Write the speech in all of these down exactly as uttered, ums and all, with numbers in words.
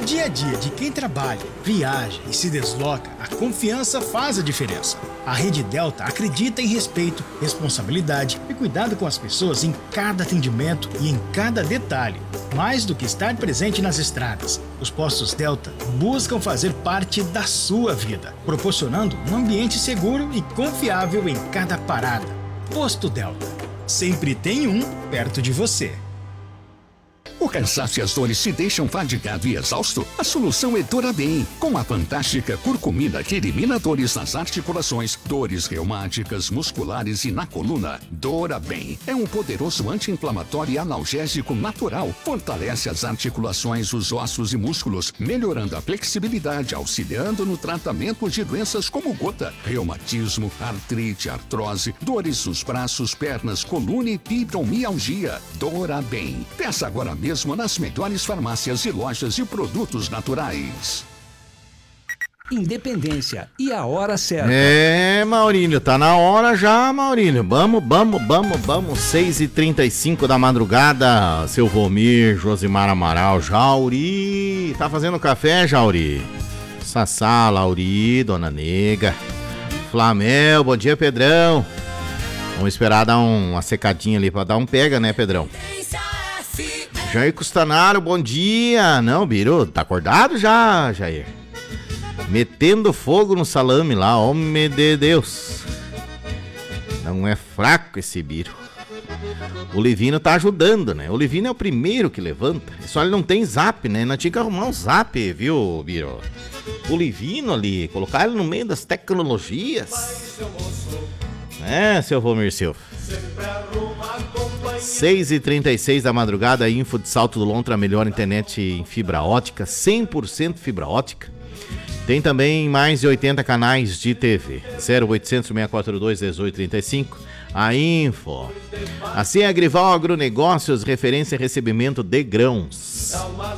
dia a dia de quem trabalha, viaja e se desloca, a confiança faz a diferença. A Rede Delta acredita em respeito, responsabilidade e cuidado com as pessoas em cada atendimento e em cada detalhe. Mais do que estar presente nas estradas, os postos Delta buscam fazer parte da sua vida, proporcionando um ambiente seguro e confiável em cada parada. Posto Delta. Sempre tem um perto de você. O cansaço e as dores te deixam fadigado e exausto? A solução é Dorabem, com a fantástica curcumina que elimina dores nas articulações, dores reumáticas, musculares e na coluna. Dorabem é um poderoso anti-inflamatório e analgésico natural. Fortalece as articulações, os ossos e músculos, melhorando a flexibilidade, auxiliando no tratamento de doenças como gota, reumatismo, artrite, artrose, dores nos braços, pernas, coluna e fibromialgia. Dorabem. Peça agora mesmo mesmo nas melhores farmácias e lojas de produtos naturais. Independência e a hora certa. É, Maurílio, tá na hora já, Maurílio. Vamos, vamos, vamos, vamos. seis e trinta e cinco da madrugada. Seu Vomir, Josimar Amaral, Jauri. Tá fazendo café, Jauri? Sassá, Lauri, Dona Nega. Flamel, bom dia, Pedrão. Vamos esperar dar um, uma secadinha ali pra dar um pega, né, Pedrão? Jair Custanaro, bom dia. Não, Biro, tá acordado já, Jair? Metendo fogo no salame lá, homem de Deus. Não é fraco esse Biro. O Livino tá ajudando, né? O Livino é o primeiro que levanta. Só ele não tem zap, né? Não tinha que arrumar um zap, viu, Biro? O Livino ali, colocar ele no meio das tecnologias. É, seu Vomir Silva. seis e trinta e seis da madrugada, info de Salto do Lontra, a melhor internet em fibra ótica, cem por cento fibra ótica. Tem também mais de oitenta canais de T V. zero oitocentos, seis quatro dois, um oito três cinco. A info. Assim, a Agrival Agronegócios, referência em recebimento de grãos.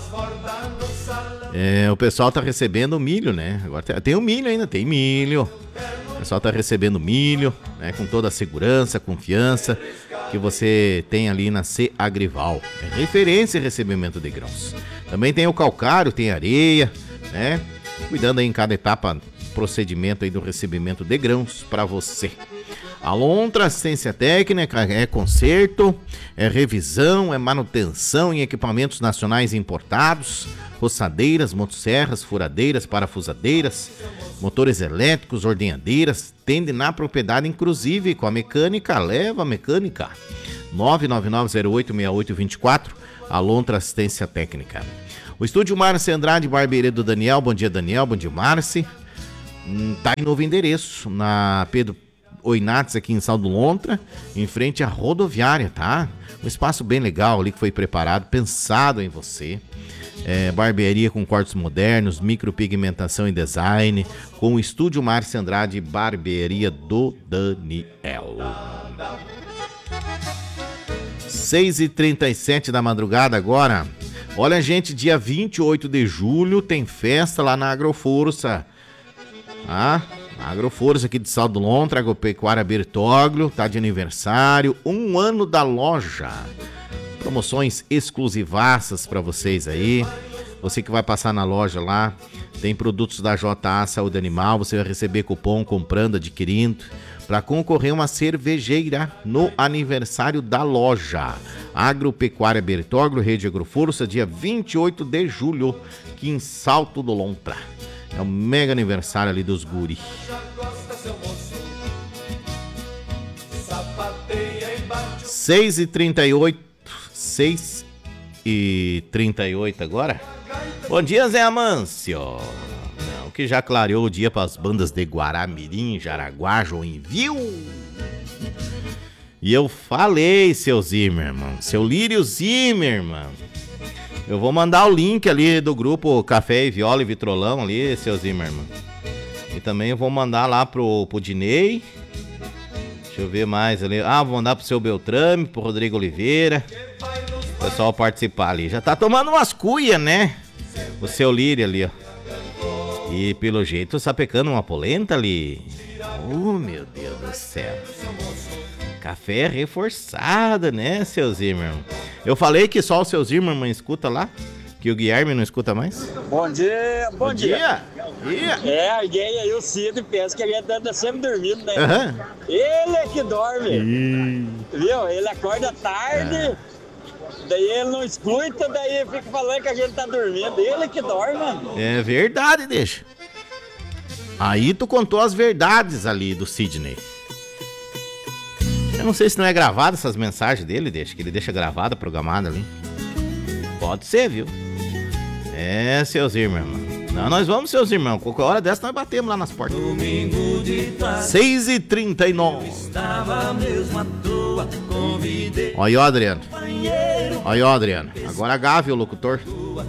É, o pessoal tá recebendo milho, né? Agora tem, tem o milho ainda, tem milho. O pessoal tá recebendo milho, né? Com toda a segurança, confiança que você tem ali na C Agrival. É referência em recebimento de grãos. Também tem o calcário, tem areia, né? Cuidando aí em cada etapa, procedimento aí do recebimento de grãos para você. A Lontra, assistência técnica, é conserto, é revisão, é manutenção em equipamentos nacionais importados, roçadeiras, motosserras, furadeiras, parafusadeiras, motores elétricos, ordenhadeiras, tende na propriedade, inclusive com a mecânica, leva a mecânica. nove nove nove zero oito seis oito dois quatro, a Lontra Assistência Técnica. O estúdio Márcio Andrade, barbearia do Daniel, bom dia Daniel, bom dia Márcio. Hum, tá em novo endereço, na Pedro Oinates, aqui em Salto do Lontra, em frente à rodoviária, tá? Um espaço bem legal ali que foi preparado, pensado em você. É, barbearia com cortes modernos, micropigmentação e design, com o estúdio Márcio Andrade, barbearia do Daniel. seis e trinta e sete da madrugada agora. Olha, gente, dia vinte e oito de julho tem festa lá na Agroforça. Ah, Agroforça aqui de Salto do Lontra, Agropecuária Bertoglio, tá de aniversário, um ano da loja. Promoções exclusivaças para vocês aí. Você que vai passar na loja lá, tem produtos da J A Saúde Animal, você vai receber cupom comprando, adquirindo, para concorrer uma cervejeira no aniversário da loja. Agropecuária Bertoglio, Rede Agroforça, dia vinte e oito de julho, aqui em Salto do Lontra. É o mega aniversário ali dos guri. seis e trinta e oito, seis e trinta e oito agora. Bom dia, Zé Amâncio. Não, que já clareou o dia para as bandas de Guaramirim, Jaraguá, Joinville. E eu falei, seu Zimmermann, seu Lírio Zimmermann. Eu vou mandar o link ali do grupo Café e Viola e Vitrolão ali, seu Zimmermann. E também eu vou mandar lá pro, pro Dinei. Deixa eu ver mais ali. Ah, vou mandar pro seu Beltrame, pro Rodrigo Oliveira. O pessoal participar ali. Já tá tomando umas cuias, né? O seu Lírio ali, ó. E pelo jeito sapecando uma polenta ali. Oh, meu Deus do céu. Café reforçado, né, seu Zimmermann? Eu falei que só o seu Zimmermann escuta lá. Que o Guilherme não escuta mais? Bom dia, bom, Bom dia. dia. dia. É, alguém aí, o Cid, pensa que ele anda sempre dormindo, né? Aham. Ele é que dorme, Ih. viu? Ele acorda tarde, É. daí ele não escuta, daí fica falando que a gente tá dormindo. Ele que dorme, mano. É verdade, deixa. Aí tu contou as verdades ali do Sidney. Eu não sei se não é gravado essas mensagens dele, deixa, que ele deixa gravada, programada ali. Pode ser, viu? É, seus irmãos. Não, nós vamos, seus irmãos. Qualquer hora dessa nós batemos lá nas portas. seis e trinta e nove. Olha aí, ó, Adriano. Olha aí, ó, Adriano. Agora a Gavi, o locutor.